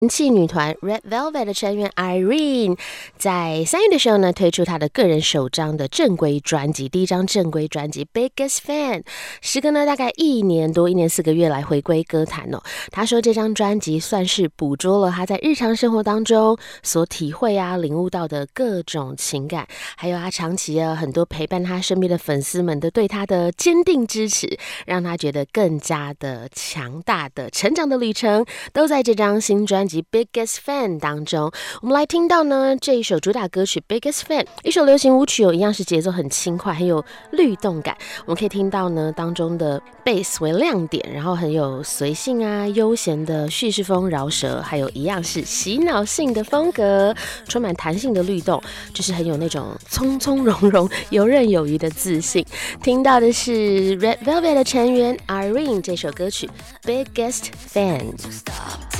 人气女团 Red Velvet 的成员 Irene 在3月的时候呢，推出她的个人首张的正规专辑，第一张正规专辑 Biggest Fan， 时隔呢大概1年多1年4个月来回归歌坛哦。她说这张专辑算是捕捉了她在日常生活当中所体会领悟到的各种情感，还有她长期很多陪伴她身边的粉丝们的对她的坚定支持，让她觉得更加的强大的成长的旅程都在这张新专辑Biggest Fan 当中。我们来听到呢这一首主打歌曲 Biggest Fan， 一首流行舞曲一样是节奏很轻快，很有律动感。我们可以听到呢当中的 bass 为亮点，然后很有随性悠闲的叙事风饶舌，还有一样是洗脑性的风格，充满弹性的律动，就是很有那种从从容容游刃有余的自信。听到的是 Red Velvet 的成员 Irene 这首歌曲 Biggest Fan。